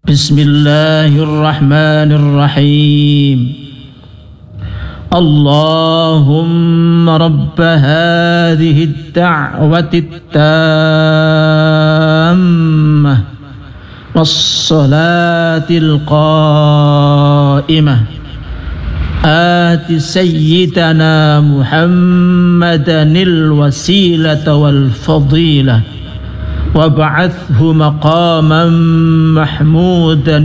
بسم الله الرحمن الرحيم اللهم رب هذه الدعوة التامة والصلاة القائمة آت سيدنا محمدا الوسيلة والفضيلة وابعثه مقاما محمودا